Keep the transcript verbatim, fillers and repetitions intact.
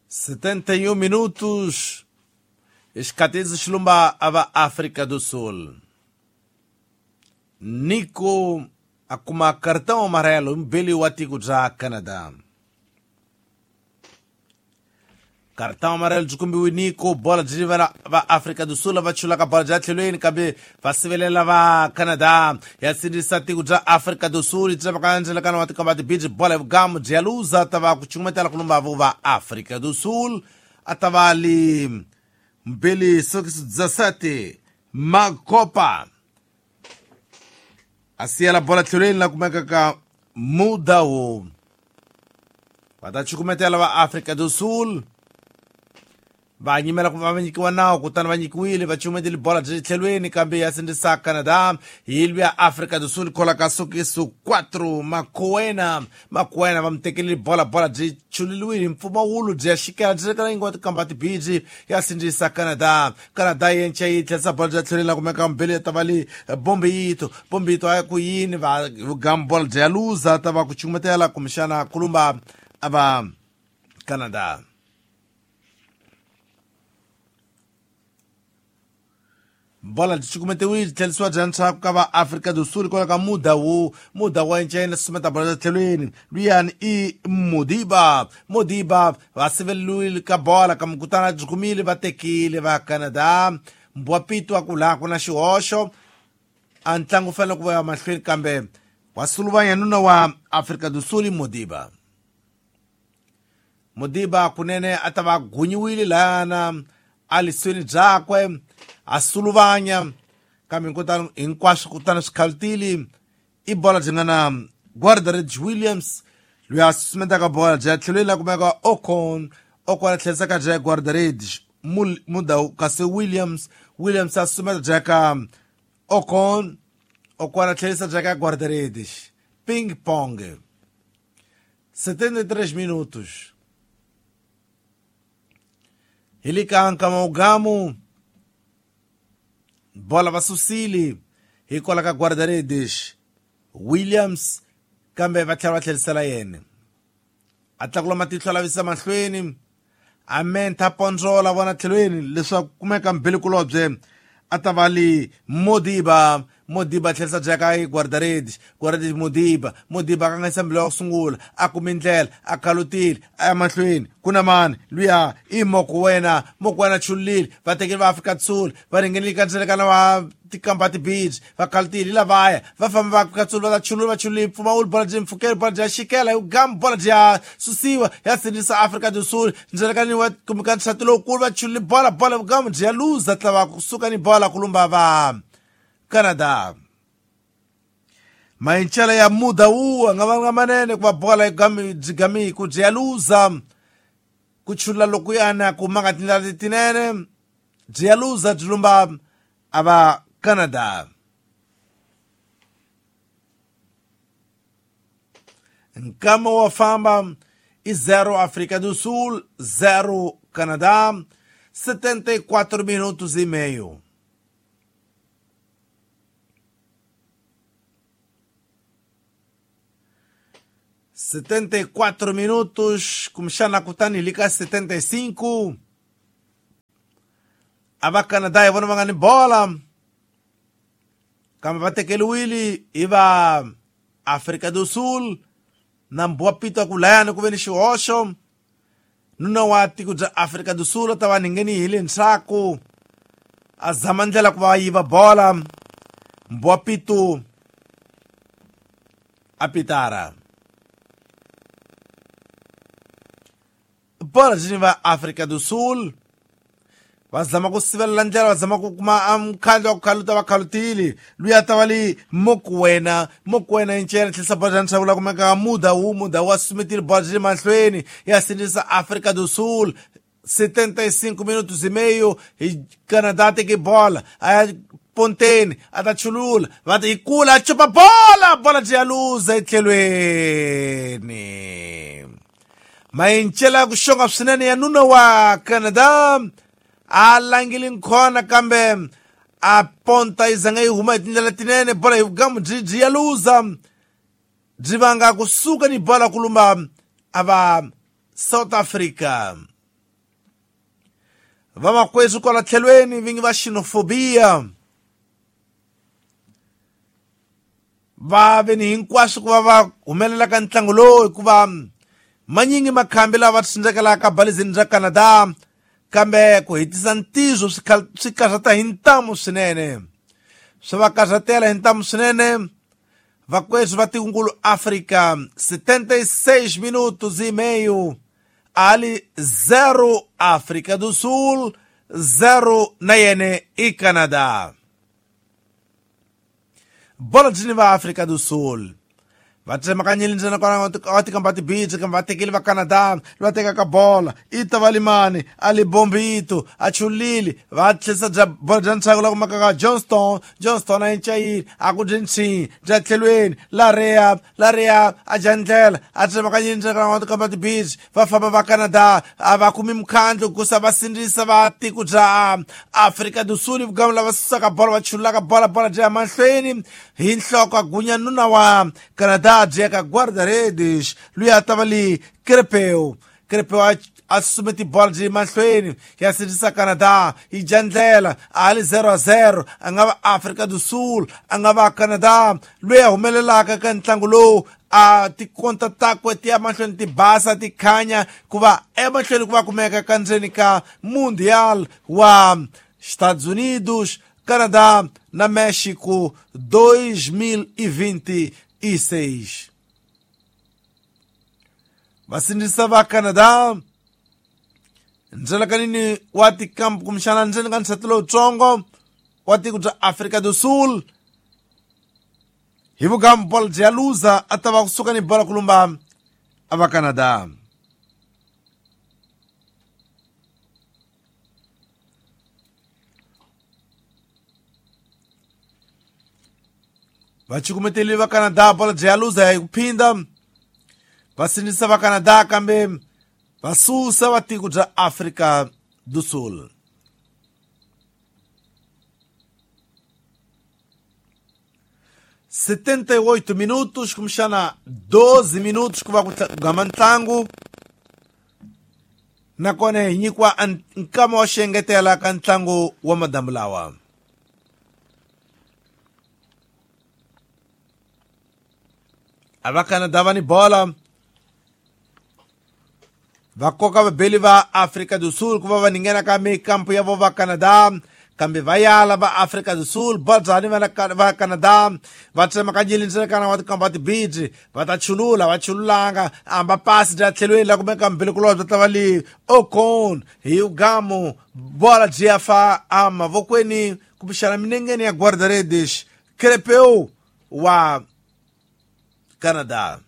setenta e um minutos, escateze Chilumba ava África do Sul. Nico akuma cartão amarelo mbele watiku já Canadá. Cartão amarelo de kumbi Nico, bola de va África do Sul, va chula bola de atleluini kabe fasivele lava Canadá. Ya sindi satiku já África do Sul, e traba kanjela kana watiku kabati biji bola gamu de aluza tava kuchumeta kulumba va África do Sul. Atava ali mbele sokis dezessete Macopa. Assim ela bola atleluini la kumeka ka muda o. Pata chukumeta lava África do Sul. Banyi mela kuvanyikiwa nao kutana vanyikiwile vachume dili bola jithelweni kambe yasindisa Canadá ilwi ya África do Sul kola kasukisu quatro Makuena Makuena vamtekeli bola bola jichulilwini mfuma ulu jashikela jirekala ingoti kambati biji yasindisa Canadá Canadá yencha yitlesa bola jithelweni kumeka mbele tabali bombe ito bombe ito ayakuyini va gambola jaluza tava kuchumetela kumishana kulumba ava Canadá. Bola de chukumete wiji teliswa jancha kava África do Sul kola muda wo muda wa nchaina sumeta bola telwini Rian e Modiba Modiba vasivelu ka bola kamkutana jukumile vatekile va Canadá mbwapito akula kuna shiosho antlangu fela kuva mahlweni kambe wasuluvanya nuna wa África do Sul Modiba Modiba kunene atava gunyiwile lana alisweni jakwe asuluvanya kami nkutana inkwasho kutana skaltili i bola jingana guarda-redes Williams lui asusmenta ka bola ja tlelela kumeka Ocon Ocon atlesa ka ja guarda-redes muda kase Williams Williams asusmenta ja ka Ocon Ocon atlesa ja ka guarda-redes ping pong setenta e três minutos ilika kama ugamu bola vasusili hikola ka guarda-redes Williams kambe vatlela vatlhelisela yene atlakula matihlo lavisa mahlweni amenta ponzola vona tlhelweni leswaku kumeka mbheli kulobye atavali Modiba Modiba tlhelisa jaka i guarda-redes guarda-redes Modiba Modiba kanga isambile wa kusungula akumi ndlela akhalutile aya mahlweni kuna mani luya i Mokuena Mokuena chulile vatekeli va África do Sul va ringenile kanjelekana va tikambati beach vakhalutile lavaya va famba va África do Sul va chulula va chulile pfuma ulu bola je mfukeli bola je xikela hi gamu bola je ya susiwa ya sindisa África do Sul njelekani wa kumikani xati lowukulu va chulile bola bola gamu je ya luza tlava kusuka ni bola kulumba va Canadá. Mainchala ya muda uwa ngavanga manene kwa bola gami jigami kujialuza kuchula lokuyana kumakatinala tinene jialuza julumba aba Canadá. Nkama wafamba i zero África do Sul, zero Canadá, setenta e quatro minutos e meio. setenta e quatro minutos, kumshana kutani lika setenta e cinco. Ava Canadá yavona vangani bola. Kama vatekeli wili iva África do Sul. Nambua pito akulayana kuveni shiosho. Nuna wati kuja África do Sul atawa ningeni hili nsako. Azamandela kuwa iva bola. Mbua pito apitara. Bola jiniva África do Sul vazama kusivela njela vazama kukuma amkhandla kukhaluta vakhalutili luya tawali Mokuena Mokuena inchela tlisa bola nshavula kumeka muda u muda u asumitili bola jini mahlweni yasindisa África do Sul setenta e cinco minutos e meio e Canadá teke bola aya ponteni atachulula vati ikula achupa bola bola jialuza ethelweni mainchela kushonga swinene ya nuna wa Canadá alangili nkhona kambe aponta izanga ihuma itindlela tinene bola igamu jialuza jivanga kusuka ni bola kulumba ava South Africa. vamakwezu kwala tlhelweni vingi va xinofobia va veni hinkwaswo ku va va humelela ka ntlangu lowu hikuva manyingi makhambi lava tsindzekela balizini bya Canada kambe ku hetisa ntizo swi karhata hi ntamu swinene swi va karhatela hi ntamu swinene vakwezu va tikungulu Africa setenta e seis minutos e meio ali zero África do Sul zero na yene e Canadá. Bola de va África do Sul va tsema ka nyilindzana kwana wa tikambati beach kamba tekile va Canada va teka ka bola ita valimani ali bombito a chulili va tlhisa bya bola bya ntsako la kumaka ka Johnston Johnston a inchayini a ku dzinchi bya tlhelweni la rea la rea a jandlela a tsema ka nyilindzana kwana wa tikambati beach va famba va Canada a va kumi mkhandlo kusa va sindisa va tiko bya Africa do Sul vugamu lava susaka bola va chulaka bola bola bya mahlweni hi nhloko a gunya nuna wa Canada Jeka guarda-redes lui a tava ali Crepeu Crepeu a, a submeti bola de mahlweni ya sindisa Canada e jandlela ali zero a zero a nga va África do Sul a nga va Canada lui a humelelaka ka ntlangu lowu a ti konta takwe ti ya mahlweni ti basa ti khanya ku va emahlweni ku va kumeka ka ndzeni ka mundial wa Estados Unidos Canadá na México dois mil e vinte e seis. Vasindisa va Canada ndzela kanini wa tikampu kumxana ndzeni ka nsati lowutsongo wa tiko bya Africa do Sul hi vugamu bola bya luza a ta va kusuka ni bola kulumba a va Canada. Vachikumeteli va Canada bola bya luza hi kuphinda vasindisa va Canada kambe vasusa va tiko bya Africa do Sul. setenta e oito minutos kumxana doze minutos ku va ku gama ntlangu nakona hi nyikiwa nkama wa xengetela ka ntlangu wa madamu lawa. Ava Canada va ni bola va koka vabeli va Africa do Sul ku va va ningena ka mekampu ya vo va Canada kambe va yala va Africa do Sul bola byani va Canada va tsema ka nyilindzeni kana wa tikambati beach va ta chulula va chululanga amba pasi bya tlhelweni la kumeka mbelekulowa bya tava li Ocon hi ugamu bola byi ya fa a mavokweni kumbexana minengeni ya guarda-redes Crepeu wa Canada.